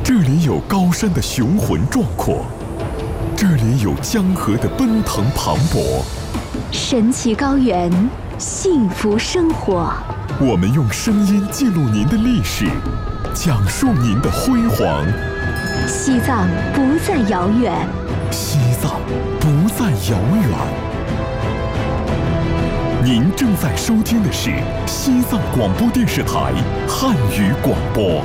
这里有高山的雄浑壮阔，这里有江河的奔腾磅礴， 神奇高原，幸福生活。 我们用声音记录您的历史，讲述您的辉煌。 西藏不再遥远， 西藏不再遥远。您正在收听的是西藏广播电视台汉语广播。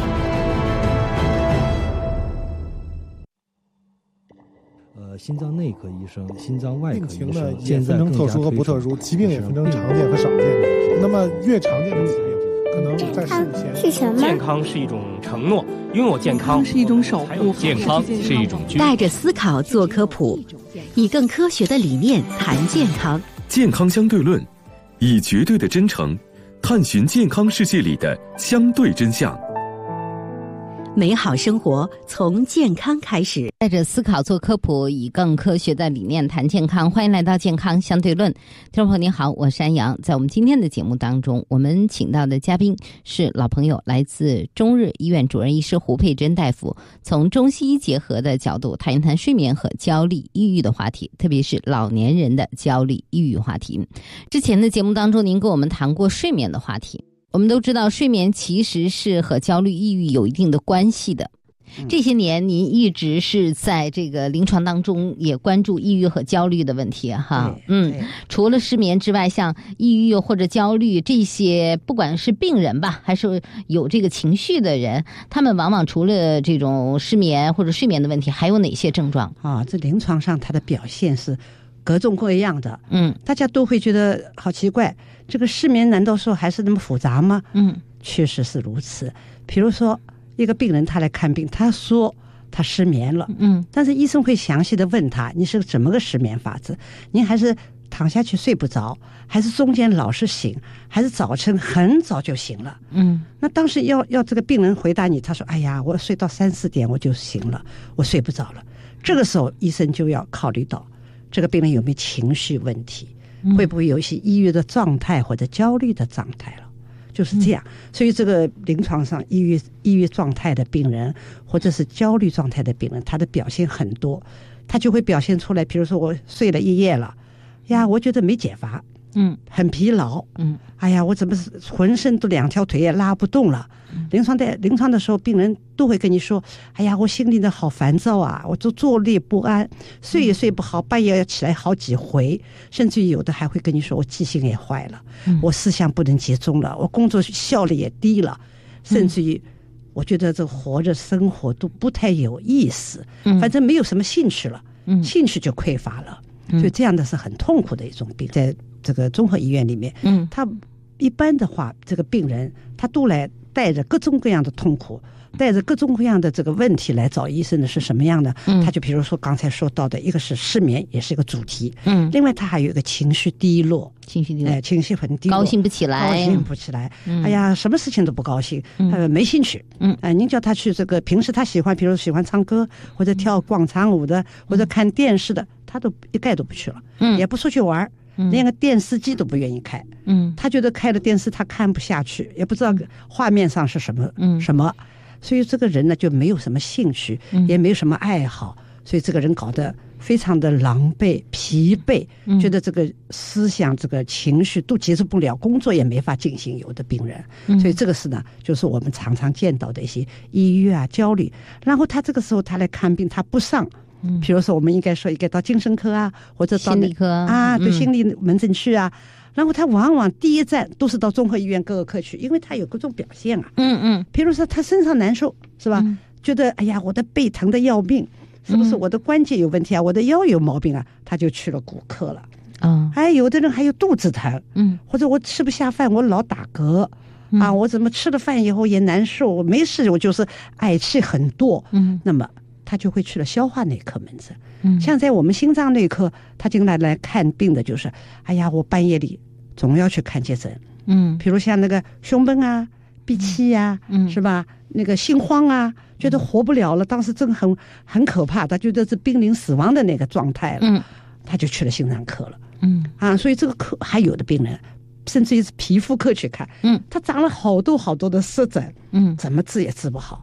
心脏内科医生、心脏外科医生， 病情呢也分成特殊和不特殊，疾病也分成常见和少见。那么越常见的疾病，可能在15前是什么？ 健康是一种承诺，拥有健康是一种守护， 健康是一种居。 带着思考做科普，以更科学的理念谈健康。 健康相对论，以绝对的真诚探寻健康世界里的相对真相。 美好生活从健康开始， 带着思考做科普，以更科学的理念谈健康。欢迎来到健康相对论，听众朋友您好，我是安阳。在我们今天的节目当中，我们请到的嘉宾是老朋友，来自中日医院主任医师胡佩珍大夫，从中西医结合的角度谈一谈睡眠和焦虑抑郁的话题，特别是老年人的焦虑抑郁话题。之前的节目当中您跟我们谈过睡眠的话题，我们都知道睡眠其实是和焦虑抑郁有一定的关系的。这些年您一直是在这个临床当中也关注抑郁和焦虑的问题哈。除了失眠之外，像抑郁或者焦虑这些，不管是病人吧还是有这个情绪的人，他们往往除了这种失眠或者睡眠的问题，还有哪些症状啊？这临床上它的表现是各种各样的。大家都会觉得好奇怪，这个失眠难道说还是那么复杂吗？确实是如此。比如说一个病人他来看病，他说他失眠了，但是医生会详细的问他，你是怎么个失眠法子？您还是躺下去睡不着，还是中间老是醒，还是早晨很早就醒了？那当时要这个病人回答你，他说哎呀，我睡到3、4点我就醒了，我睡不着了。这个时候医生就要考虑到这个病人有没有情绪问题，会不会有一些抑郁的状态或者焦虑的状态了，就是这样。所以这个临床上抑郁状态的病人或者是焦虑状态的病人，他的表现很多，他就会表现出来。比如说我睡了一夜了呀，我觉得没解乏，很疲劳，哎呀，我怎么浑身都2条腿也拉不动了。临床的时候，病人都会跟你说，哎呀，我心里的好烦躁啊，我就坐立不安，睡也睡不好，半夜要起来好几回，甚至于有的还会跟你说，我记性也坏了，我思想不能集中了，我工作效率也低了，甚至于我觉得这活着生活都不太有意思，反正没有什么兴趣了，兴趣就匮乏了。所以这样的是很痛苦的一种病。在这个综合医院里面，他一般的话，这个病人他都来带着各种各样的痛苦，带着各种各样的这个问题来找医生的是什么样的？他就比如说刚才说到的，一个是失眠，也是一个主题。另外他还有一个情绪低落，情绪很低落， 高兴不起来。 哎呀，什么事情都不高兴，没兴趣。您叫他去这个平时他喜欢，比如喜欢唱歌或者跳广场舞的，或者看电视的，他都一概都不去了，也不出去玩。连个电视机都不愿意开，他觉得开了电视他看不下去，也不知道画面上是什么，所以这个人呢就没有什么兴趣，也没有什么爱好，所以这个人搞得非常的狼狈、疲惫，觉得这个思想、这个情绪都接受不了，工作也没法进行。有的病人，所以这个是呢，就是我们常常见到的一些抑郁啊、焦虑。然后他这个时候他来看病，他不上。比如说我们应该到精神科啊，或者到心理科啊，对心理门诊去啊。然后他往往第一站都是到综合医院各个科去，因为他有各种表现啊。比如说他身上难受是吧？觉得哎呀，我的背疼的要命，是不是我的关节有问题啊？我的腰有毛病啊？他就去了骨科了。有的人还有肚子疼，或者我吃不下饭，我老打嗝。我怎么吃了饭以后也难受，我没事我就是嗳气很多。那么他就会去了消化内科门诊。像在我们心脏内科，他经常来看病的就是，哎呀，我半夜里总要去看急诊。比如像那个胸闷啊、闭气呀，是吧？那个心慌啊，觉得活不了了，当时真很可怕，他觉得是濒临死亡的那个状态了，他就去了心脏科了。所以这个科还有的病人，甚至于是皮肤科去看，他长了好多好多的湿疹，怎么治也治不好。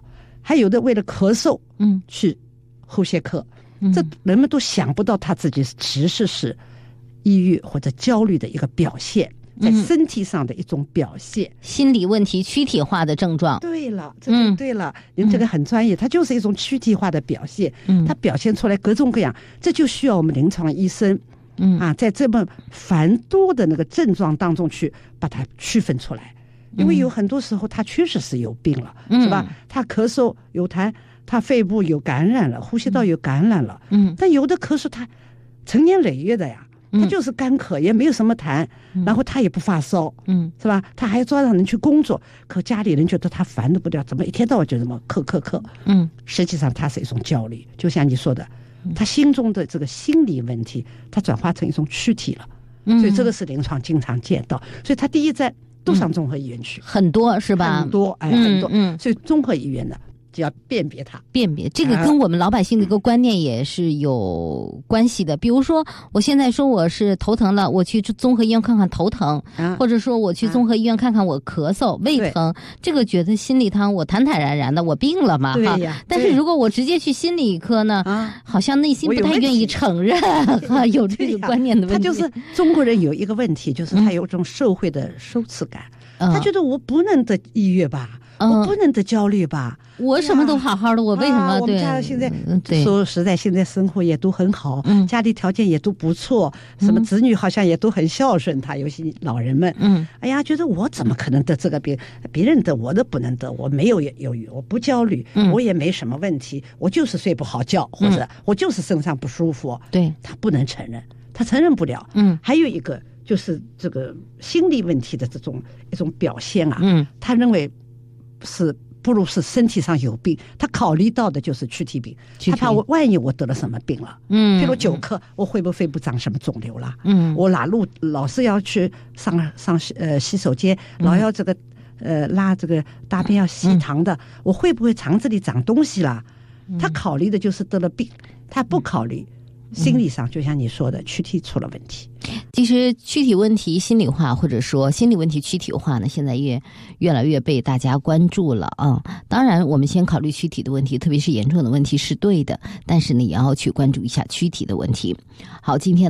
还有的为了咳嗽，去呼吸科，这人们都想不到他自己其实是抑郁或者焦虑的一个表现，在身体上的一种表现， 心理问题躯体化的症状。 对了，这就对了，您这个很专业，它就是一种躯体化的表现，它表现出来各种各样，这就需要我们临床医生，在这么繁多的那个症状当中去把它区分出来，因为有很多时候他确实是有病了，是吧？他咳嗽有痰，他肺部有感染了，呼吸道有感染了，但有的咳嗽他成年累月的呀。他就是干咳，也没有什么痰，然后他也不发烧，是吧？他还照让人去工作，可家里人觉得他烦得不得，怎么一天到晚就这么咳，实际上他是一种焦虑，就像你说的，他心中的这个心理问题，他转化成一种躯体了，所以这个是临床经常见到，所以他第一站都上综合医院去， 很多是吧？ 很多，很多，所以综合医院呢。就要辨别它， 辨别这个跟我们老百姓的一个观念也是有关系的。比如说，我现在说我是头疼了，我去综合医院看看头疼，或者说我去综合医院看看我咳嗽、胃疼，这个觉得心里汤我坦坦然然的，我病了嘛， 对呀。 但是如果我直接去心理科呢，好像内心不太愿意承认有这个观念的问题。 他就是中国人有一个问题，就是他有一种社会的羞耻感，他觉得我不能得抑郁吧。我不能得焦虑吧？ 我什么都好好的，我为什么？ 我们家现在说实在，现在生活也都很好，家里条件也都不错，什么子女好像也都很孝顺他，有些老人们，哎呀，觉得我怎么可能得这个病？别人得我都不能得，我没有忧郁，我不焦虑，我也没什么问题，我就是睡不好觉，或者我就是身上不舒服。 对， 他不能承认，他承认不了。还有一个就是这个心理问题的这种一种表现啊，他认为。是不如是身体上有病，他考虑到的就是躯体病，他怕我万一我得了什么病了，譬如久咳，我会不会肺部长什么肿瘤了？我老是要去上洗手间，老要这个拉这个大便要吸痰的，我会不会肠子里长东西了？他考虑的就是得了病，他不考虑心理上，就像你说的，躯体出了问题。 其实躯体问题心理化，或者说心理问题躯体化呢，现在越来越被大家关注了啊。当然，我们先考虑躯体的问题，特别是严重的问题是对的，但是呢，也要去关注一下躯体的问题。好，今天